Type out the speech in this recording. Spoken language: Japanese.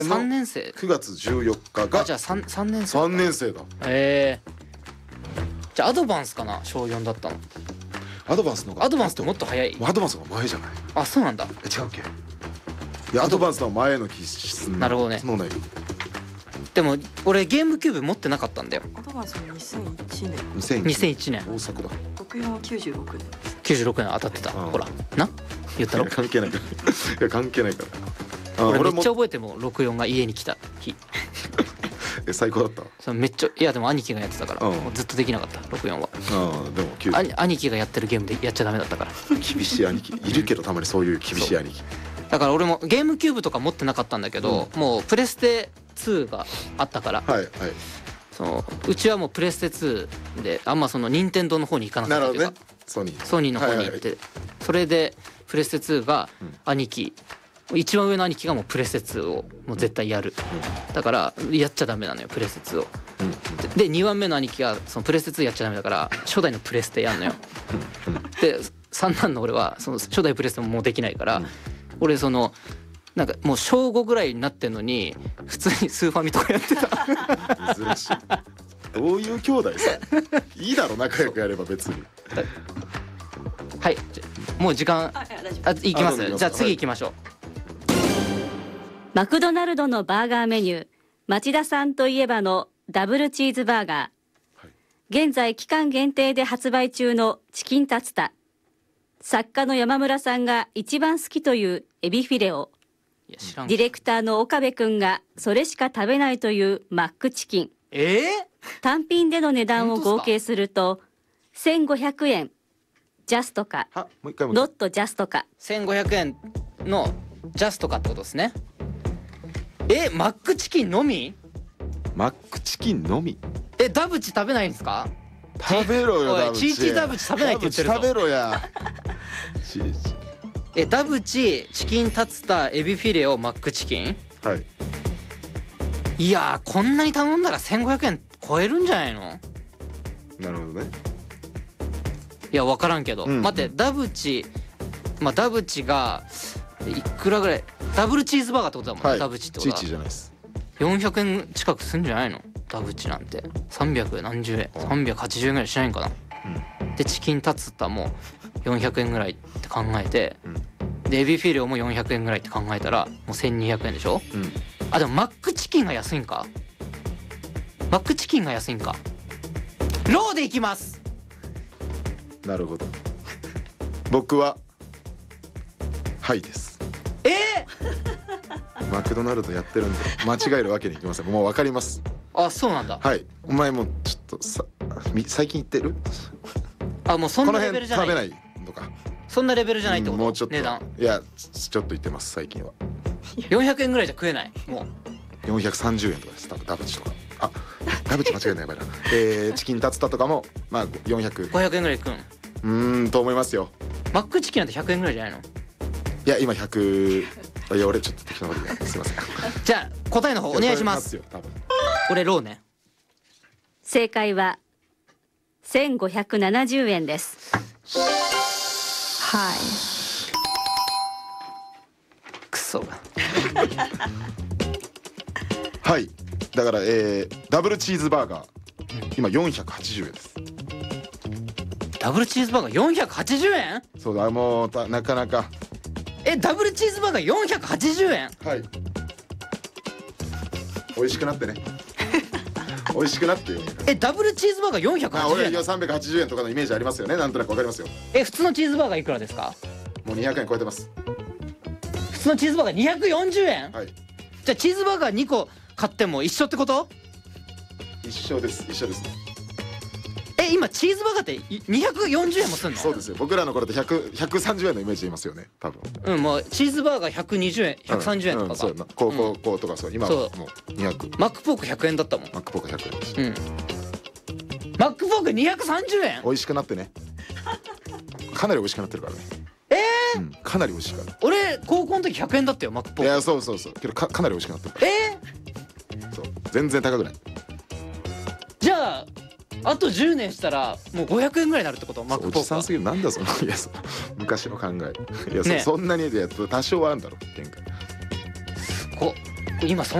3年生 9月14日がじゃあ3年生 3年生だ。 じゃあアドバンスかな、小4だったの。 アドバンスの方がアドバンスってもっと早い。 アドバンスの方が前じゃない？ あ、そうなんだ。 違うっけ？いやアドバンスの前の気すんなるほどね。 そうなんよ。 でも俺ゲームキューブ持ってなかったんだよ。 アドバンスも2001年。 2001年。 大作だ。 64は96年。 96年当たってた。ほらな、言ったろ。 関係ないから。いや関係ないから。 俺めっちゃ覚えても64が家に来た日。 最高だった。 そのめっちゃ、いやでも兄貴がやってたからもうずっとできなかった64は。 でも兄貴がやってるゲームでやっちゃダメだったから。 厳しい兄貴いるけど、たまにそういう厳しい兄貴。 だから俺もゲームキューブとか持ってなかったんだけど、もうプレステ2があったから、 はいはい。 うちはもうプレステ2であんまその任天堂の方に行かなかったというか、ソニーの方に行って、それでプレステ2が兄貴、一番上の兄貴がもうプレステ2をもう絶対やる、だからやっちゃダメなのよプレステ2を。で2番目の兄貴がそのプレステ2やっちゃダメだから初代のプレステやんのよ。で三男の俺はその初代プレステももうできないから、俺そのなんかもう小5ぐらいになってんのに普通にスーファミとかやってた。 珍しい。どういう兄弟さ。いいだろ仲良くやれば別に。 はい、もう時間行きます。じゃあ次行きましょう。 マクドナルドのバーガーメニュー、町田さんといえばのダブルチーズバーガー。現在期間限定で発売中のチキンタツタ。作家の山村さんが一番好きというエビフィレオ。ディレクターの岡部くんがそれしか食べないというマックチキン。単品での値段を合計すると1500円ジャストかノットジャストか。 1500円のジャストかってことですね。マックチキンのみ？ マックチキンのみ？ ダブチ食べないんですか？ 食べろよダブチ。 チーチーダブチ食べないって言ってるぞ。 食べろや。 ダブチチキンタツタエビフィレオマックチキン。 はい。 いやこんなに頼んだら1500円超えるんじゃないの？ なるほどね。 いや分からんけど、待ってダブチ、ダブチがいくらぐらい？ダブルチーズバーガーってことだもん、ダブチってことは。 チーチーじゃないです。 400円近くすんじゃないの？ダブチなんて300何十円、380円ぐらいしないんかな。でチキンタツタも400円ぐらいって考えて、でエビフィレオも400円ぐらいって考えたらもう1200円でしょ。あでもマックチキンが安いんか。マックチキンが安いんか。ローでいきます。 なるほど。僕ははいです。マクドナルドやってるんで間違えるわけにいきません。もう分かります。 あ、そうなんだ。 はい。お前もちょっと最近言ってる？ あ、もうそんなレベルじゃない。 この辺食べないとか。 そんなレベルじゃないってこと？ もうちょっと値段。 いやちょっと言ってます最近は。 400円ぐらいじゃ食えない。もう。430円とかです。多分ダブチとか。あ、ダブチ間違えないやばいな。チキンタツタとかもまあ400。 500円ぐらいいくん。 と思いますよ。 マックチキンなんて100円ぐらいじゃないの？ いや今100。いや俺ちょっと適当なこと言う。すいません。 じゃあ答えの方お願いします。俺ローね。 正解は1570円です。 はい。 クソが。 はい。だからダブルチーズバーガー今480円です。 ダブルチーズバーガー480円？ そうだもうなかなか。 ダブルチーズバーガー480円？ はい。美味しくなってね。美味しくなってよ。 ダブルチーズバーガー480円？ 俺380円とかのイメージありますよね。なんとなくわかりますよ。 普通のチーズバーガーいくらですか？ もう200円超えてます。 普通のチーズバーガー240円？はい。じゃあチーズバーガー2個買っても一緒ってこと？ 一緒です。一緒です。 今チーズバーガーって240円もすんの？ そうですよ。僕らの頃って130円のイメージでいますよね多分。 もうチーズバーガー120円130円とかか。 そうこうとかそう今はもう200。 マックポーク100円だったもん。 マックポーク100円です。 マックポーク230円？ 美味しくなってね。かなり美味しくなってるからね。かなり美味しいから。 俺高校の時100円だったよマックポーク。 いやそうけどかなり美味しくなってるから。そう全然高くない。 じゃああと10年したらもう500円ぐらいになるってこと？マックポーク。 おじさんすぎる。なんだそのいや昔の考え。いやそんなに多少はあるんだろ見解。 今